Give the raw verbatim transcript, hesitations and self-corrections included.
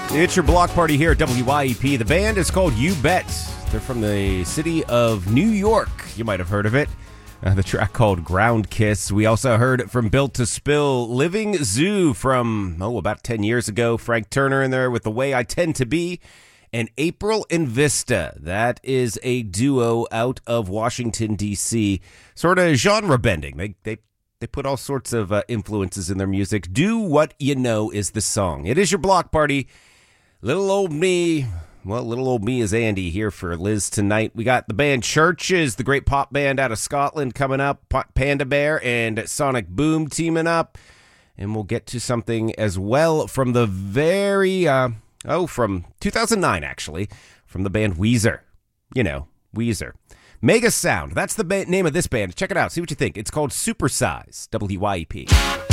It's your block party here at W Y E P. The band is called You Bet. They're from the city of New York. You might have heard of it. Uh, the track called Ground Kiss. We also heard from Built to Spill, Living Zoo from, oh, about ten years ago. Frank Turner in there with The Way I Tend to Be. And April and Vista. That is a duo out of Washington, D C Sort of genre bending. They, they, they put all sorts of uh, influences in their music. Do What You Know is the song. It is your block party. Little old me, well, little old me is Andy here for Liz tonight. We got the band Churches, the great pop band out of Scotland coming up, Panda Bear and Sonic Boom teaming up, and we'll get to something as well from the very, uh, oh, from two thousand nine actually, from the band Weezer. You know, Weezer. Mega Sound, that's the ba- name of this band. Check it out, see what you think. It's called Supersize, W Y E P.